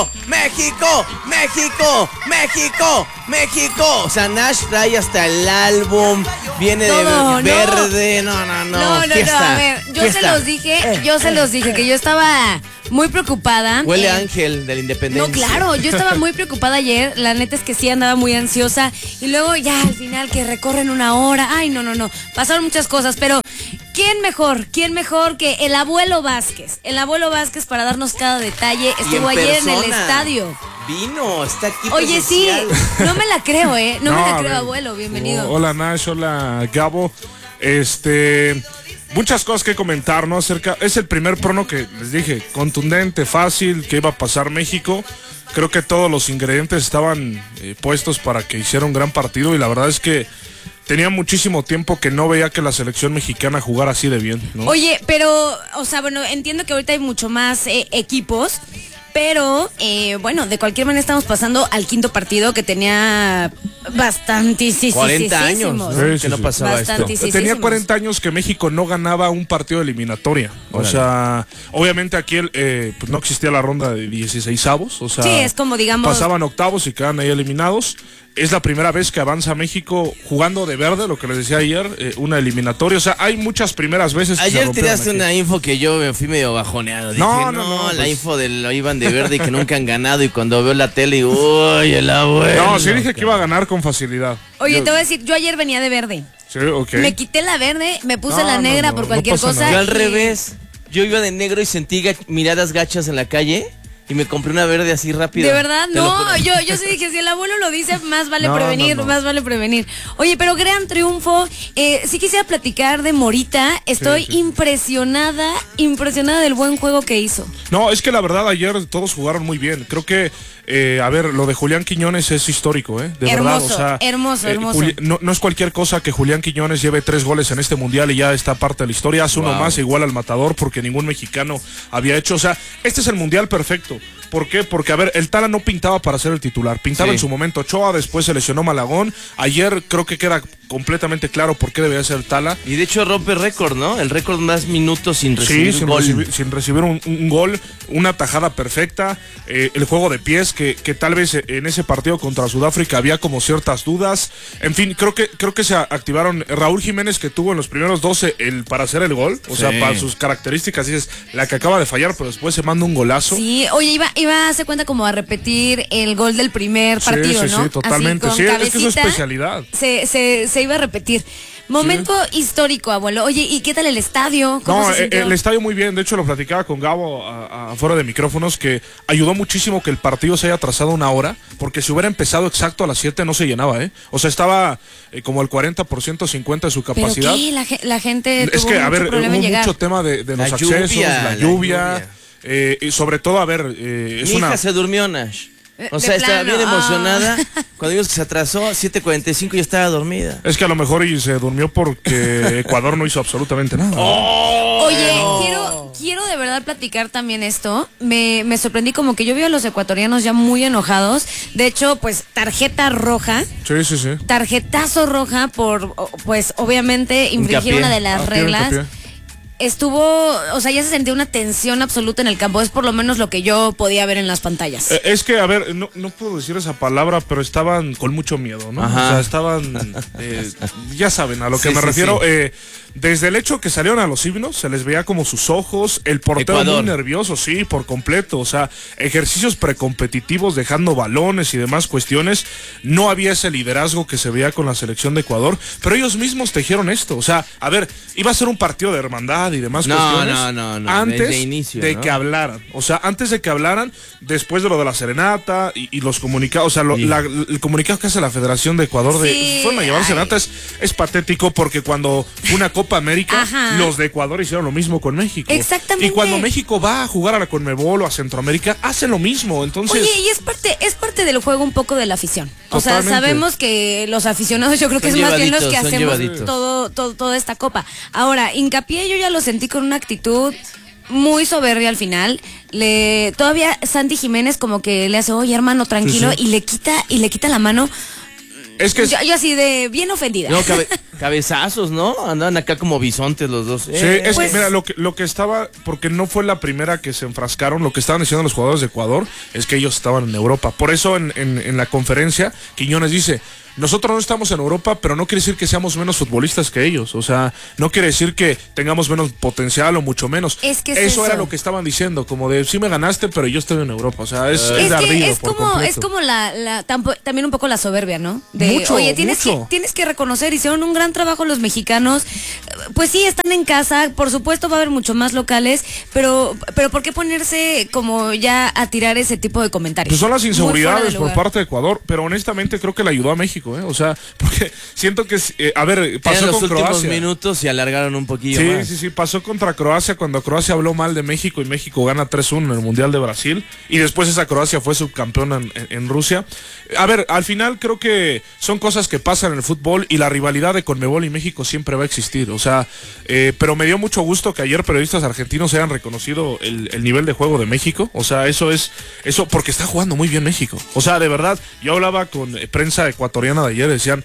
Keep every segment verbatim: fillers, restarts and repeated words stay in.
México, México, México, México, México. O sea, Nash trae hasta el álbum, viene no, de verde, no, no, no. No, no, fiesta, no, a ver, yo fiesta. se los dije, yo se los dije que yo estaba muy preocupada. Huele eh, Ángel de la Independencia. No, claro, yo estaba muy preocupada ayer, la neta es que sí andaba muy ansiosa y luego ya al final que recorren una hora, ay no, no, no, pasaron muchas cosas, pero ¿quién mejor? ¿Quién mejor que el abuelo Vázquez? El abuelo Vázquez para darnos cada detalle, estuvo en ayer persona. en el estadio. Vino, está aquí. Oye, presencial. sí, no me la creo, ¿eh? No, No, me a la creo, ver. abuelo, bienvenido. Hola Nash, hola Gabo. Este, muchas cosas que comentar, ¿no? Acerca, es el primer prono que les dije, contundente, fácil, que iba a pasar México. Creo que todos los ingredientes estaban eh, puestos para que hiciera un gran partido y la verdad es que tenía muchísimo tiempo que no veía que la selección mexicana jugara así de bien, ¿no? Oye, pero, o sea, bueno, entiendo que ahorita hay mucho más eh, equipos, pero, eh, bueno, de cualquier manera estamos pasando al quinto partido que tenía bastantísimos. cuarenta años, ¿no? Sí, sí, que no sí. pasaba esto. Bastantísimos. Tenía cuarenta años que México no ganaba un partido de eliminatoria. O Órale. sea, obviamente aquí el, eh, pues no existía la ronda de dieciseisavos. O sea, Sí, es como, digamos- pasaban octavos y quedan ahí eliminados. Es la primera vez que avanza México jugando de verde, lo que les decía ayer, eh, una eliminatoria. O sea, hay muchas primeras veces que se Ayer rompieron tiraste aquí. una info que yo me fui medio bajoneado. Dije, No, no, no, no, la pues- info del Iván de Verde y que nunca han ganado. Y cuando veo la tele, digo, uy, el abuelo. No, sí dije que iba a ganar con facilidad. Oye, Yo- te voy a decir, yo ayer venía de verde. Sí, ok. Me quité la verde, me puse No, la no, negra no, por no cualquier pasa cosa. nada. Yo al y- revés. Yo iba de negro y sentí ga- miradas gachas en la calle. Y me compré una verde así rápido. De verdad, Te lo no, juro. yo, yo sí dije, si el abuelo lo dice, más vale No, prevenir, no, no. más vale prevenir. Oye, pero gran triunfo, eh, sí quisiera platicar de Morita, estoy Sí, sí. impresionada, impresionada del buen juego que hizo. No, es que la verdad ayer todos jugaron muy bien. Creo que, eh, a ver, lo de Julián Quiñones es histórico, ¿eh? De Hermoso, verdad, o sea, hermoso, hermoso. Juli- no, no es cualquier cosa que Julián Quiñones lleve tres goles en este mundial y ya está parte de la historia. Hace uno Wow. más igual al Matador porque ningún mexicano había hecho. O sea, este es el mundial perfecto. ¿Por qué? Porque, a ver, el Tala no pintaba para ser el titular. Pintaba Sí. en su momento Ochoa, después se lesionó Malagón. Ayer creo que queda completamente claro por qué debía ser el Tala. Y de hecho rompe récord, ¿no? El récord más minutos sin recibir Sí, sin gol. recibir, sin recibir un, un gol, una tajada perfecta, eh, el juego de pies que, que tal vez en ese partido contra Sudáfrica había como ciertas dudas. En fin, creo que creo que se activaron Raúl Jiménez que tuvo en los primeros doce el para hacer el gol, o Sí. sea, para sus características dices, la que acaba de fallar, pero después se manda un golazo. Sí, oye, iba, iba a hacer cuenta como a repetir el gol del primer Sí, partido, sí, ¿no? sí, totalmente. Así, Sí, con es que es su cabecita, especialidad. Se, se, se iba a repetir. Momento histórico, abuelo. Oye, ¿y qué tal el estadio? ¿Cómo No, se eh, sintió? el estadio muy bien. De hecho, lo platicaba con Gabo a- a- afuera de micrófonos que ayudó muchísimo que el partido se haya atrasado una hora, porque si hubiera empezado exacto a las siete no se llenaba, ¿eh? O sea, estaba eh, como el cuarenta por ciento, cincuenta de su ¿Pero capacidad. qué? La, ge- la gente Es tuvo que, a mucho ver, problema en hubo llegar. mucho tema de, de La los lluvia, accesos, la, la lluvia. lluvia. eh, y sobre todo, a ver, eh, es Mi una... hija se durmió, Nash. O De sea, estaba plano, bien ah. emocionada. Cuando vimos que se atrasó, a siete cuarenta y cinco ya estaba dormida. Es que a lo mejor y se durmió porque Ecuador no hizo absolutamente nada. Oye, quiero, quiero de verdad platicar también esto. Me, me sorprendí como que yo vi a los ecuatorianos ya muy enojados. De hecho, pues tarjeta roja, Sí, sí, sí. tarjetazo roja por, o- pues obviamente infringir Hincapié. una de las Ah, reglas. hincapié. Estuvo, o sea, ya se sentía una tensión absoluta en el campo. Es por lo menos lo que yo podía ver en las pantallas. Eh, Es que, a ver, no, no puedo decir esa palabra, pero estaban con mucho miedo, ¿no? Ajá. O sea, estaban, eh, ya saben a lo que Sí, me sí, refiero. sí. eh, desde el hecho que salieron a los himnos, se les veía como sus ojos, el portero Ecuador. muy nervioso, sí, por completo. O sea, ejercicios precompetitivos, dejando balones y demás cuestiones. No había ese liderazgo que se veía con la selección de Ecuador, pero ellos mismos tejieron esto. O sea, a ver, iba a ser un partido de hermandad y demás No, cuestiones. no, no, no, Antes desde inicio, de ¿no? que hablaran. O sea, antes de que hablaran, después de lo de la serenata y, y los comunicados, o sea, lo- Sí. la- el comunicado que hace la Federación de Ecuador de Sí, fueron a llevar ay. serenata es, es patético porque cuando fue una Copa América, Ajá. los de Ecuador hicieron lo mismo con México. Exactamente. Y cuando México va a jugar a la Conmebol o a Centroamérica, hace lo mismo. Entonces, Oye, y es parte, es parte del juego un poco de la afición. O sea, Totalmente. sabemos que los aficionados, yo creo que Son es más bien los que llevaditos, son hacemos llevaditos. todo, todo, toda esta copa. Ahora, Hincapié yo ya lo sentí con una actitud muy soberbia al final. Le, todavía Santi Jiménez como que le hace, oye hermano, tranquilo, Sí, sí. y le quita, y le quita la mano. es que es- Yo, yo así de bien ofendida. No, cabe- Cabezazos, ¿no? Andaban acá como bisontes los dos. Sí, Eh, es pues- que, mira, lo que, lo que estaba, porque no fue la primera que se enfrascaron, lo que estaban diciendo los jugadores de Ecuador es que ellos estaban en Europa. Por eso en, en, en la conferencia, Quiñones dice, nosotros no estamos en Europa, pero no quiere decir que seamos menos futbolistas que ellos. O sea, no quiere decir que tengamos menos potencial o mucho menos. Es que es eso, era eso. lo que estaban diciendo, como de, sí me ganaste, pero yo estoy en Europa. O sea, es, es Es de que ardido es por como, completo. es como la, la tampo- también un poco la soberbia, ¿no? De, Mucho, oye, tienes mucho. que, tienes que reconocer, hicieron un gran trabajo los mexicanos. Pues sí, están en casa, por supuesto va a haber mucho más locales, pero, pero ¿por qué ponerse como ya a tirar ese tipo de comentarios? Pues son las Muy fuera de inseguridades por lugar. parte de Ecuador, pero honestamente creo que le ayudó a México, ¿eh? O sea, porque siento que, eh, a ver, pasó eran los con últimos Croacia. minutos y alargaron un poquillo Sí, más. sí, sí, pasó contra Croacia cuando Croacia habló mal de México y México gana tres uno en el Mundial de Brasil y después esa Croacia fue subcampeona en, en- en Rusia. A ver, al final creo que son cosas que pasan en el fútbol y la rivalidad de Conmebol y México siempre va a existir, o sea, eh, pero me dio mucho gusto que ayer periodistas argentinos hayan reconocido el, el nivel de juego de México, o sea, eso es, eso porque está jugando muy bien México, o sea, de verdad, yo hablaba con eh, prensa ecuatoriana de ayer, decían,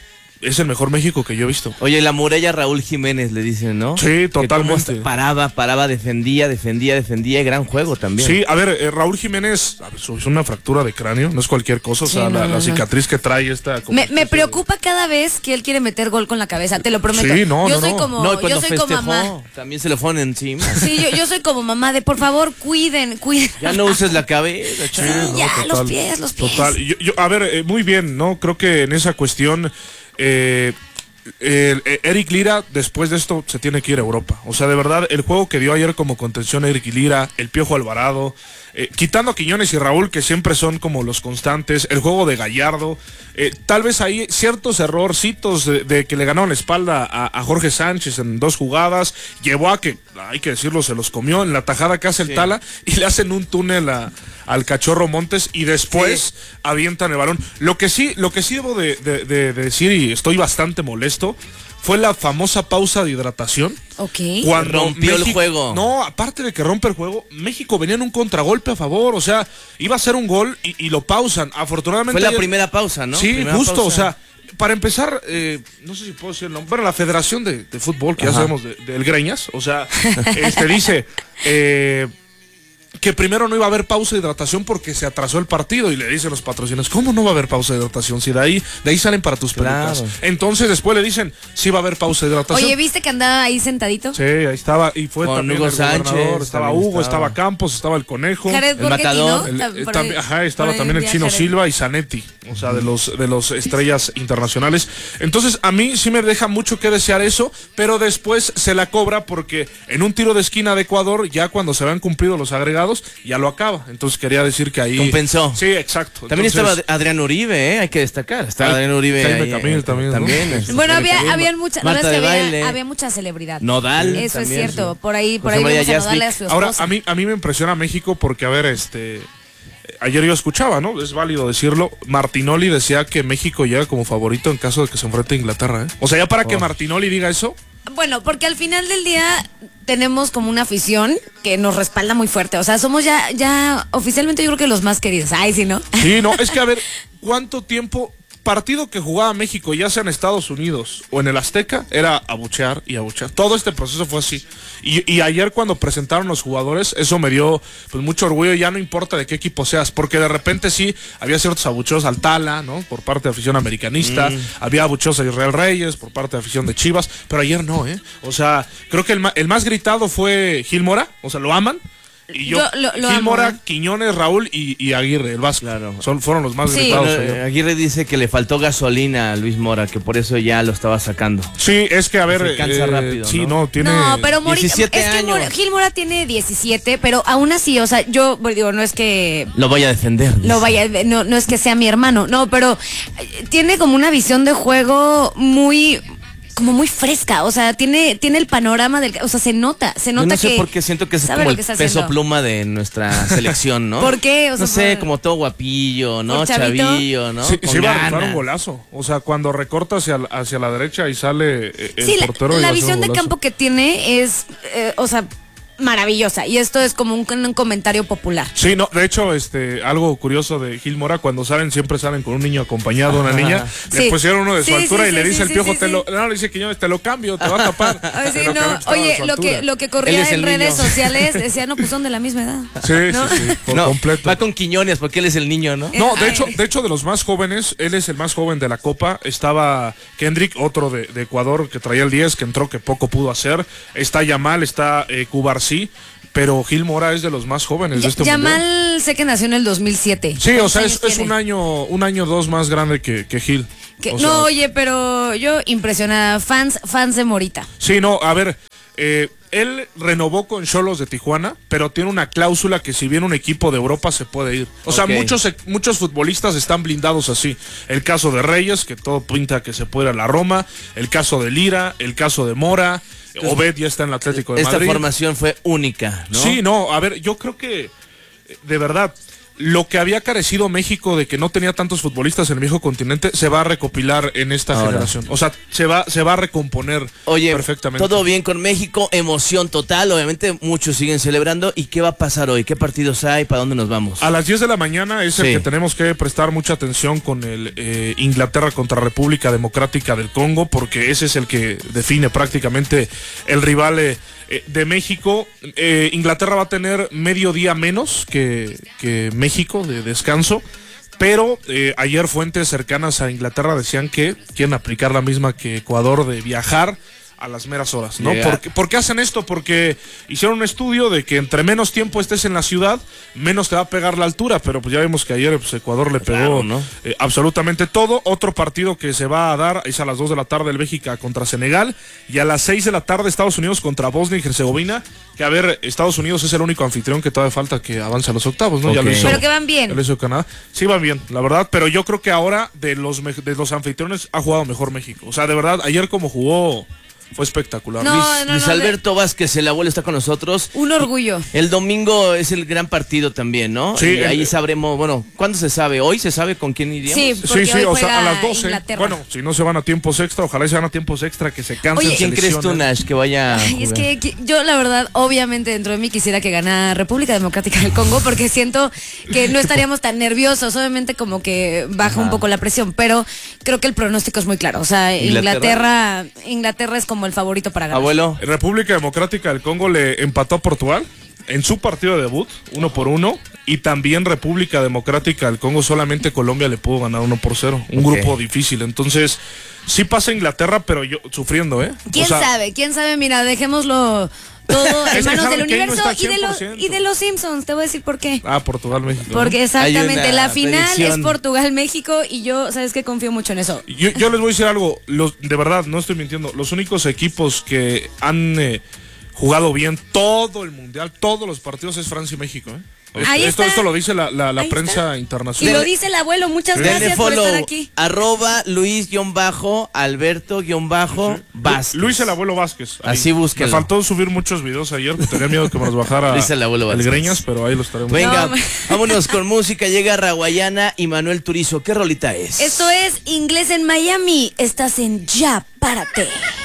es el mejor México que yo he visto. Oye, la muralla Raúl Jiménez le dicen, ¿no? Sí, Que totalmente. cómo paraba, paraba, defendía, defendía, defendía, y gran juego también. Sí, a ver, eh, Raúl Jiménez a ver, es una fractura de cráneo, no es cualquier cosa, o Sí, sea, no, la, no, la no. cicatriz que trae esta... como Me, especie me de- preocupa cada vez que él quiere meter gol con la cabeza, te lo prometo. Sí, no, yo no, soy no. como, No, y yo cuando soy como festejó, mamá. también se le ponen encima. Sí, yo, yo soy como mamá de por favor, cuiden, cuiden. Ya no uses la cabeza, Sí, chavo. ya, total, los pies, los pies. Total, yo, yo- a ver, eh, muy bien, ¿no? Creo que en esa cuestión... eh, el- eh, Eric Lira después de esto se tiene que ir a Europa, o sea, de verdad el juego que dio ayer como contención Eric Lira, el Piojo Alvarado, eh, quitando a Quiñones y Raúl que siempre son como los constantes, el juego de Gallardo, eh, tal vez hay ciertos errorcitos de, de que le ganaron la espalda a, a Jorge Sánchez en dos jugadas, llevó a que, hay que decirlo, se los comió en la tajada que hace el Sí. Tala y le hacen un túnel a, al Cachorro Montes y después avientan el balón. Lo que sí, lo que sí debo de, de- de- de decir y estoy bastante molesto fue la famosa pausa de hidratación. Ok. Cuando Rompió el México- juego. No, aparte de que rompe el juego, México venía en un contragolpe a favor, o sea, iba a ser un gol y, y lo pausan. Afortunadamente Fue la ayer- primera pausa, ¿no? Sí, Primera justo, pausa. o sea, para empezar, eh, no sé si puedo decir el nombre, bueno, la Federación de, de Fútbol, que ya Ajá. sabemos de- del Greñas, o sea, este dice eh, que primero no iba a haber pausa de hidratación porque se atrasó el partido y le dicen los patrocinios, ¿cómo no va a haber pausa de hidratación? Si de ahí, de ahí salen para tus Claro. pelucas. Entonces después le dicen, sí va a haber pausa de hidratación. Oye, ¿viste que andaba ahí sentadito? Sí, ahí estaba, y fue Con también Hugo el gobernador, Sánchez, estaba también Hugo, estaba. estaba Campos, estaba el Conejo. Jared El Borghetti, matador, ¿no? El- Tam- eh, por también- ahí- ajá, estaba por ahí también el vi a Chino Jared. Silva y Zanetti, o sea, de los de los estrellas internacionales. Entonces, a mí sí me deja mucho que desear eso, pero después se la cobra porque en un tiro de esquina de Ecuador, ya cuando se habían cumplido los agregados, ya lo acaba. Entonces quería decir que ahí Compensó. Sí, exacto. También Entonces, estaba Adrián Uribe, ¿eh? Hay que destacar. Estaba Ay, Adrián Uribe Jaime ahí, Camil eh, también, ¿no? también, este, Bueno, Jaime había, Camil, habían muchas, la Marta verdad es de que baile. había, había mucha celebridad. Nodal Eso también, es cierto. sí. Por ahí, por José ahí María vimos a Nodal y a Yazbek. su Ahora, esposa. a mí, a mí me impresiona México porque, a ver, este... Ayer yo escuchaba, ¿no? Es válido decirlo. Martinoli decía que México llega como favorito en caso de que se enfrente a Inglaterra, ¿eh? O sea, ya para que Oh. Martinoli diga eso, Bueno, porque al final del día tenemos como una afición que nos respalda muy fuerte. O sea, somos ya, ya oficialmente yo creo que los más queridos. Ay, sí, ¿no? sí, no, es que a ver, ¿cuánto tiempo partido que jugaba México, ya sea en Estados Unidos o en el Azteca, era abuchear y abuchear? Todo este proceso fue así. Y, y ayer cuando presentaron los jugadores, eso me dio pues mucho orgullo, ya no importa de qué equipo seas, porque de repente sí, había ciertos abucheos al Tala, ¿no? Por parte de afición americanista, Mm. había abucheos a Israel Reyes por parte de afición de Chivas, pero ayer no, ¿eh? O sea, creo que el, ma- el más gritado fue Gil Mora, o sea, lo aman. Y yo, Yo lo- lo Gil amo, Mora, ¿eh? Quiñones, Raúl y, y Aguirre, el Vasco. Claro. Son, fueron los más Sí. gritados Bueno, ayer. eh, Aguirre dice que le faltó gasolina a Luis Mora, que por eso ya lo estaba sacando. Sí, es que a ver. Se cansa eh, rápido, Sí, ¿no? no, tiene. No, pero Mori, diecisiete es que años. Mora- Gil Mora tiene diecisiete, pero aún así, o sea, yo bueno, digo, no es que Lo voy a defender. lo dice. vaya, no, no es que sea mi hermano, no, pero eh, tiene como una visión de juego muy, como muy fresca, o sea, tiene, tiene el panorama del, o sea, se nota, se Yo nota no sé que por qué siento que es sabe como lo el que está peso haciendo. pluma de nuestra selección, ¿no? ¿Por qué? O sea, no sé, por- como todo guapillo, ¿no? por chavito. Chavillo, ¿no? Sí, Con sí va a anotar ganas. un golazo. O sea, cuando recorta hacia, hacia la derecha y sale eh, el Sí, la, portero. y la hace un visión de golazo. campo que tiene es, eh, o sea, maravillosa. Y esto es como un, un comentario popular. Sí, no, de hecho, este, algo curioso de Gil Mora, cuando salen, siempre salen con un niño acompañado, una niña, Sí. le pusieron uno de su Sí, altura sí, y le sí, dice sí, el sí, piojo, sí, te sí. lo, no, le dice Quiñones, te lo cambio, te va a tapar. Ay, sí, Pero no, Carlos estaba a oye, su lo que, altura. lo que Él corría es en el redes niño. sociales decía, no, pues son de la misma edad. Sí, ¿no? sí, sí, por No, completo. va con Quiñones porque él es el niño, ¿no? No, de Ay. hecho, de hecho, de los más jóvenes, él es el más joven de la Copa. Estaba Kendrick, otro de, de Ecuador, que traía el diez, que entró, que poco pudo hacer. Está Yamal, está eh, Cubarsí, pero Gil Mora es de los más jóvenes de este mundial. Yamal sé que nació en el dos mil siete. Sí, o ¿Cuántos sea, años es, es tiene? un año, un año dos más grande que, que Gil. Que- O no, sea, oye, pero yo impresionada. Fans, fans de Morita. Sí, no, a ver, eh, él renovó con Xolos de Tijuana, pero tiene una cláusula que si viene un equipo de Europa se puede ir. O sea, Ok. muchos, muchos futbolistas están blindados así. El caso de Reyes, que todo pinta que se puede ir a la Roma. El caso de Lira, el caso de Mora. Obed ya está en el Atlético de Esta Madrid. formación fue única, ¿no? Sí, no, a ver, yo creo que, de verdad, lo que había carecido México de que no tenía tantos futbolistas en el viejo continente se va a recopilar en esta Ahora. generación. O sea, se va, se va a recomponer Oye, perfectamente. todo bien con México, emoción total, obviamente muchos siguen celebrando. ¿Y qué va a pasar hoy? ¿Qué partidos hay? ¿Para dónde nos vamos? A las diez de la mañana es Sí. el que tenemos que prestar mucha atención con el eh, Inglaterra contra República Democrática del Congo, porque ese es el que define prácticamente el rival eh, eh, de México. Eh, Inglaterra va a tener medio día menos que, que México de descanso. Pero eh, ayer fuentes cercanas a Inglaterra decían que quieren aplicar la misma que Ecuador de viajar a las meras horas, ¿no? Llegar. ¿Por qué, por qué hacen esto? Porque hicieron un estudio de que entre menos tiempo estés en la ciudad, menos te va a pegar la altura, pero pues ya vimos que ayer pues, Ecuador le pegó Claro, ¿no? eh, absolutamente todo. Otro partido que se va a dar es a las dos de la tarde el Bélgica contra Senegal y a las seis de la tarde Estados Unidos contra Bosnia y Herzegovina, que a ver, Estados Unidos es el único anfitrión que todavía falta que avance a los octavos, ¿no? Ya lo Ok. hizo, Pero que van bien. ya lo hizo Canadá. Sí, van bien, la verdad, pero yo creo que ahora de los, me- de los anfitriones ha jugado mejor México. O sea, de verdad, ayer como jugó fue espectacular. No, Luis, no, Luis no, Alberto Vázquez, el abuelo, está con nosotros. Un orgullo. El domingo es el gran partido también, ¿no? Sí, Y ahí el- sabremos, bueno, ¿cuándo se sabe? ¿Hoy se sabe con quién iríamos? Sí, porque Sí, sí, hoy o sea, juega a las doce. Inglaterra. Bueno, si no se van a tiempos extra, ojalá y se van a tiempos extra, que se cansen. Oye, se ¿Quién crees tú, lesionen. Nash, que vaya a Ay, es jugar? que, que yo la verdad, obviamente dentro de mí quisiera que ganara República Democrática del Congo porque siento que no estaríamos tan nerviosos, obviamente como que baja Ajá. un poco la presión, pero creo que el pronóstico es muy claro, o sea, Inglaterra. Inglaterra, Inglaterra es como el favorito para ganar. Abuelo. República Democrática del Congo le empató a Portugal en su partido de debut, uno por uno, y también República Democrática del Congo, solamente Colombia le pudo ganar uno por cero. Un Ok. grupo difícil, entonces sí pasa Inglaterra, pero yo sufriendo, ¿eh? ¿Quién O sea, sabe? ¿Quién sabe? Mira, dejémoslo todo Es en que manos del Harry Kane no universo está y, de los, cien por ciento. y de los Simpsons, te voy a decir por qué. Ah, Portugal, México. ¿no? Porque exactamente, Hay una la final predicción. es Portugal-México y yo, ¿sabes qué? Confío mucho en eso. Yo, yo les voy a decir algo, los, de verdad, no estoy mintiendo, los únicos equipos que han eh, jugado bien todo el mundial, todos los partidos es Francia y México. ¿eh? Ahí esto, está. esto lo dice la, la, la Ahí prensa está. Y internacional. lo dice el abuelo, muchas Denle gracias por follow, estar aquí. arroba Luis-Alberto-Vázquez. Luis el abuelo Vázquez. ahí. Así búsquenlo. Me faltó subir muchos videos ayer, porque tenía miedo que me los bajara Luis el abuelo el Vázquez. Greñas, pero ahí los estaremos. Venga, No, vámonos con música. Llega Raguayana y Manuel Turizo. ¿Qué rolita es? Esto es Inglés en Miami. Estás en Ya, párate.